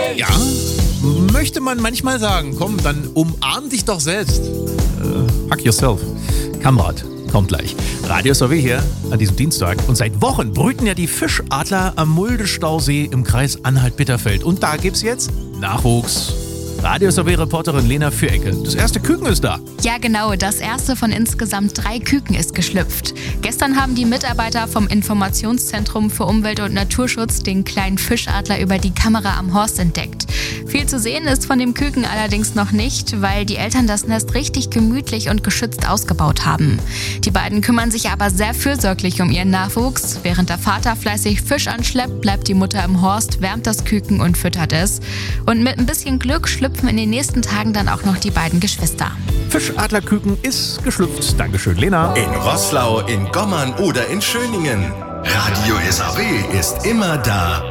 Ja, möchte man manchmal sagen. Komm, dann umarm dich doch selbst. Hug yourself. Kamerad, kommt gleich. Radio SAW hier an diesem Dienstag. Und seit Wochen brüten ja die Fischadler am Mulde-Stausee im Kreis Anhalt-Bitterfeld. Und da gibt's jetzt Nachwuchs. Radio SAW-Reporterin Lena Fürecke. Das erste Küken ist da. Ja genau, das erste von insgesamt 3 Küken ist geschlüpft. Gestern haben die Mitarbeiter vom Informationszentrum für Umwelt- und Naturschutz den kleinen Fischadler über die Kamera am Horst entdeckt. Viel zu sehen ist von dem Küken allerdings noch nicht, weil die Eltern das Nest richtig gemütlich und geschützt ausgebaut haben. Die beiden kümmern sich aber sehr fürsorglich um ihren Nachwuchs. Während der Vater fleißig Fisch anschleppt, bleibt die Mutter im Horst, wärmt das Küken und füttert es. Und mit ein bisschen Glück schlüpfen in den nächsten Tagen dann auch noch die beiden Geschwister. Fischadlerküken ist geschlüpft. Dankeschön, Lena. In Roßlau, in Gommern oder in Schöningen. Radio SAW ist immer da